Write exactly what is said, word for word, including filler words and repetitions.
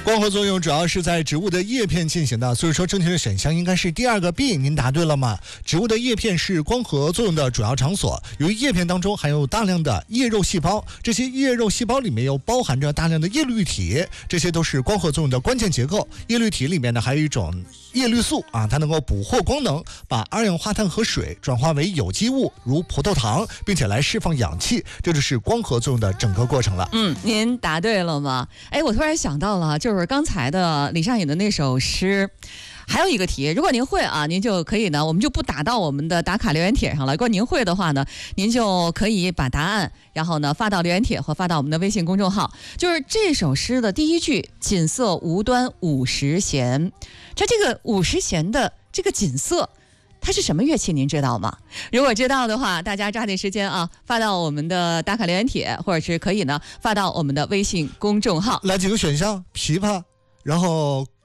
光合作用主要是在植物的叶片进行的，所以说正确的选项应该是第二个 B。您答对了吗？植物的叶片是光合作用的主要场所，由于叶片当中含有大量的叶肉细胞，这些叶肉细胞里面又包含着大量的叶绿体，这些都是光合作用的关键结构。叶绿体里面呢还有一种叶绿素啊，它能够捕获光能，把二氧化碳和水转化为有机物，如葡萄糖，并且来释放氧气，这就是光合作用的整个过程了。 嗯，您答对了吗？哎，我突然想到了，就是刚才的李尚颖的那首诗。还有一个题，如果您会啊，您就可以呢，我们就不打到我们的打卡留言帖上了。如果您会的话呢，您就可以把答案，然后呢发到留言帖或发到我们的微信公众号。就是这首诗的第一句“锦瑟无端五十弦”，这这个五十弦的这个锦瑟，它是什么乐器？您知道吗？如果知道的话，大家抓紧时间啊，发到我们的打卡留言帖，或者是可以呢发到我们的微信公众号。 来几个选项：琵琶，然后